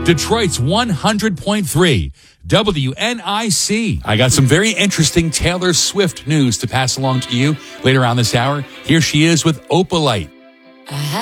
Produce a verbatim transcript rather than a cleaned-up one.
Detroit's one hundred point three W N I C. I got some very interesting Taylor Swift news to pass along to you later on this hour. Here she is with Opalite.